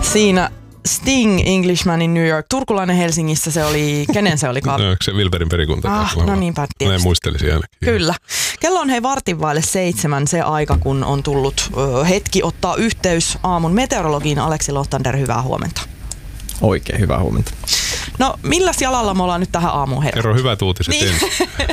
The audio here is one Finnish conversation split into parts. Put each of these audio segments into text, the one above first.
Siinä Sting, Englishman in New York. Turkulainen Helsingissä se oli, kenen se oli? No, se Wilberin perikunta. No niinpä tietysti. Mä muistelisin ainakin. Kyllä. Kello on 6:15 se aika, kun on tullut hetki ottaa yhteys aamun meteorologiin. Aleksi Lohtander, hyvää huomenta. Oikein hyvää huomenta. No, milläs jalalla me ollaan nyt tähän aamuun herätty? Kerro hyvät uutiset ensin.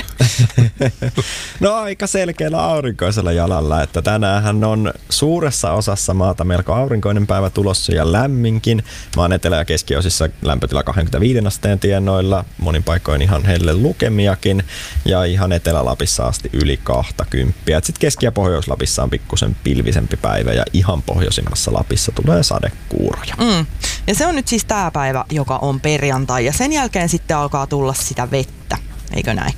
No aika selkeällä aurinkoisella jalalla, että tänäänhän on suuressa osassa maata melko aurinkoinen päivä tulossa ja lämminkin. Maan etelä- ja keskiosissa lämpötila 25 asteen tienoilla, monin paikoin ihan helle lukemiakin ja ihan Etelä-Lapissa asti yli 20. Sitten Keski- ja Pohjois-Lapissa on pikkusen pilvisempi päivä ja ihan pohjoisimmassa Lapissa tulee sadekuuroja. Ja se on nyt siis tää päivä, joka on perjantai ja sen jälkeen sitten alkaa tulla sitä vettä, eikö näin?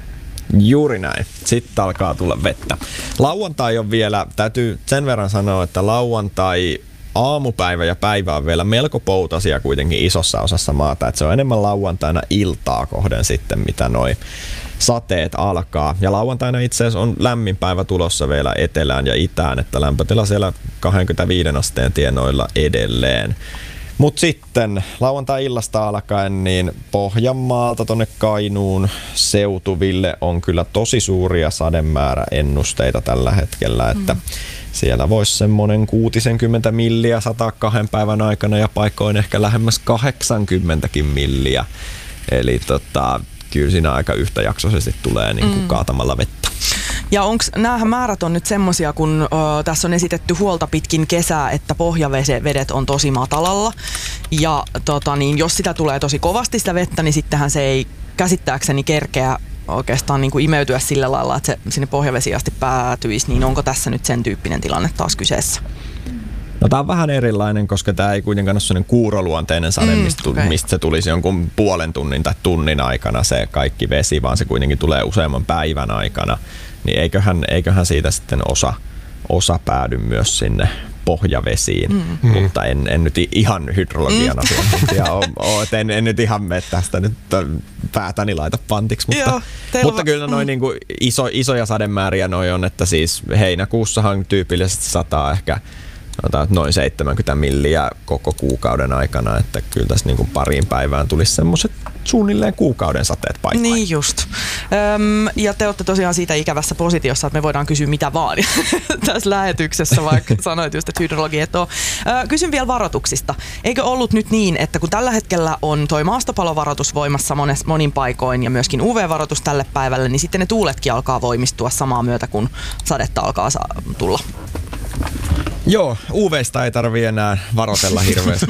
Juuri näin. Sitten alkaa tulla vettä. Lauantai on vielä, täytyy sen verran sanoa, että lauantai aamupäivä ja päivä on vielä melko poutasia kuitenkin isossa osassa maata. Että se on enemmän lauantaina iltaa kohden sitten, mitä noi sateet alkaa. Ja lauantaina itse asiassa on lämmin päivä tulossa vielä etelään ja itään, että lämpötila siellä 25 asteen tienoilla edelleen. Mutta sitten lauantai-illasta alkaen niin Pohjanmaalta tonne Kainuun seutuville on kyllä tosi suuria sademääräennusteita tällä hetkellä, että siellä voisi semmoinen 60 milliä sataa 2 päivän aikana ja paikoin ehkä lähemmäs 80 milliä. Eli kyllä siinä aika yhtäjaksoisesti tulee niin kuin kaatamalla vettä. Ja näähän määrät on nyt semmosia, kun tässä on esitetty huolta pitkin kesää, että pohjavedet on tosi matalalla. Ja jos sitä tulee tosi kovasti sitä vettä, niin sittenhän se ei käsittääkseni kerkeä oikeastaan niin kuin imeytyä sillä lailla, että se sinne pohjavesiin asti päätyisi. Niin onko tässä nyt sen tyyppinen tilanne taas kyseessä? No tää on vähän erilainen, koska tää ei kuitenkaan ole sellainen kuuroluonteinen sade, mistä se tulisi jonkun puolen tunnin tai tunnin aikana se kaikki vesi, vaan se kuitenkin tulee useamman päivän aikana. Niin eiköhän siitä sitten osa päädy myös sinne pohjavesiin, mutta en nyt ihan hydrologian asiantuntija ole, että en nyt ihan mene tästä nyt päätäni laita pantiksi, mutta kyllä noin niinku isoja sademääriä noi on, että siis heinäkuussahan tyypillisesti sataa ehkä noin 70 milliä koko kuukauden aikana, että kyllä tässä niin kuin pariin päivään tulisi semmoiset suunnilleen kuukauden sateet paikkaan. Niin just. Ja te olette tosiaan siitä ikävässä positiossa, että me voidaan kysyä mitä vaan tässä lähetyksessä, vaikka sanoit just, että hydrologi et ole. Kysyn vielä varoituksista. Eikö ollut nyt niin, että kun tällä hetkellä on toi maastopalovaroitus voimassa monin paikoin ja myöskin UV-varoitus tälle päivälle, niin sitten ne tuuletkin alkaa voimistua samaa myötä, kun sadetta alkaa tulla? Joo, UV:sta ei tarvii enää varotella hirveästi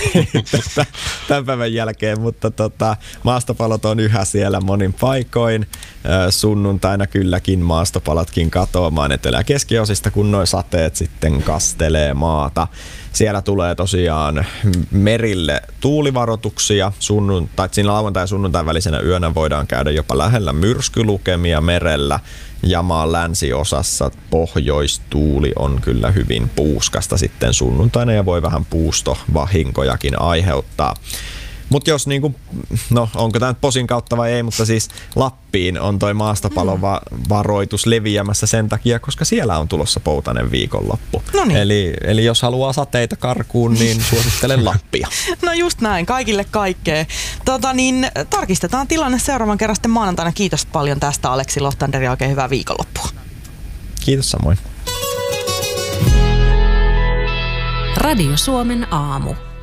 tämän päivän jälkeen, mutta maastopalot on yhä siellä monin paikoin. Sunnuntaina kylläkin maastopalatkin katoamaan etelä- ja keskiosista, kun nuo sateet sitten kastelee maata. Siellä tulee tosiaan merille tuulivaroituksia. Siinä lauantai- ja sunnuntain välisenä yönä voidaan käydä jopa lähellä myrskylukemia merellä. Ja maan länsiosassa pohjoistuuli on kyllä hyvin puuskasta sitten sunnuntaina ja voi vähän puustovahinkojakin aiheuttaa. Mutta jos niinku, no onko tämä nyt posin kautta vai ei, mutta siis Lappiin on toi maastopalovaroitus leviämässä sen takia, koska siellä on tulossa poutainen viikonloppu. Noniin. Eli jos haluaa sateita karkuun, niin suosittelen Lappia. No just näin, kaikille kaikkea. Tarkistetaan tilanne seuraavan kerran sitten maanantaina. Kiitos paljon tästä Aleksi Lohtander ja oikein hyvää viikonloppua. Kiitos samoin. Radio Suomen aamu.